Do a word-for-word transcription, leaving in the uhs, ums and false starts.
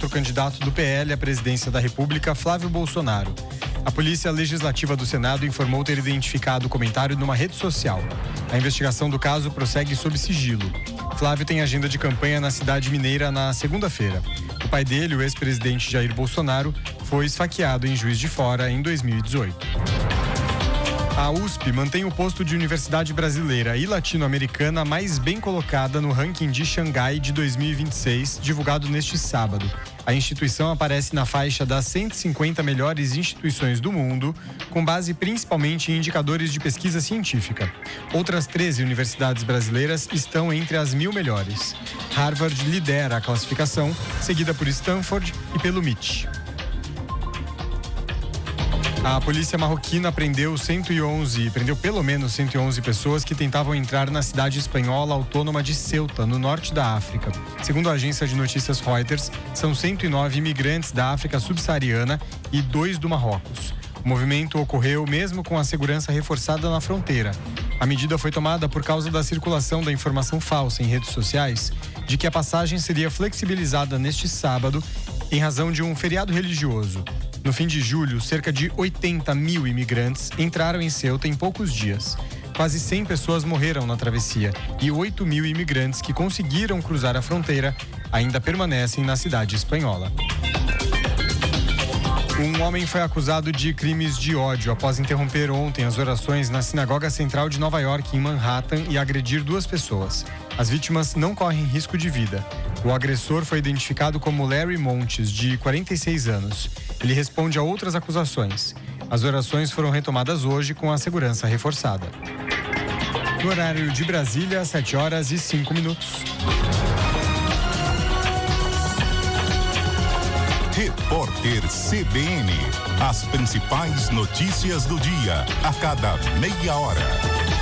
o candidato do P L à presidência da República, Flávio Bolsonaro. A Polícia Legislativa do Senado informou ter identificado o comentário numa rede social. A investigação do caso prossegue sob sigilo. Flávio tem agenda de campanha na cidade mineira na segunda-feira. O pai dele, o ex-presidente Jair Bolsonaro, foi esfaqueado em Juiz de Fora em dois mil e dezoito. A U S P mantém o posto de universidade brasileira e latino-americana mais bem colocada no ranking de Xangai de dois mil e vinte e seis, divulgado neste sábado. A instituição aparece na faixa das cento e cinquenta melhores instituições do mundo, com base principalmente em indicadores de pesquisa científica. Outras treze universidades brasileiras estão entre as mil melhores. Harvard lidera a classificação, seguida por Stanford e pelo M I T. A polícia marroquina prendeu cento e onze, prendeu pelo menos cento e onze pessoas que tentavam entrar na cidade espanhola autônoma de Ceuta, no norte da África. Segundo a agência de notícias Reuters, são cento e nove imigrantes da África subsaariana e dois do Marrocos. O movimento ocorreu mesmo com a segurança reforçada na fronteira. A medida foi tomada por causa da circulação da informação falsa em redes sociais de que a passagem seria flexibilizada neste sábado em razão de um feriado religioso. No fim de julho, cerca de oitenta mil imigrantes entraram em Ceuta em poucos dias. Quase cem pessoas morreram na travessia e oito mil imigrantes que conseguiram cruzar a fronteira ainda permanecem na cidade espanhola. Um homem foi acusado de crimes de ódio após interromper ontem as orações na Sinagoga Central de Nova York, em Manhattan, e agredir duas pessoas. As vítimas não correm risco de vida. O agressor foi identificado como Larry Montes, de quarenta e seis anos. Ele responde a outras acusações. As orações foram retomadas hoje com a segurança reforçada. No horário de Brasília, sete horas e cinco minutos. Repórter C B N. As principais notícias do dia, a cada meia hora.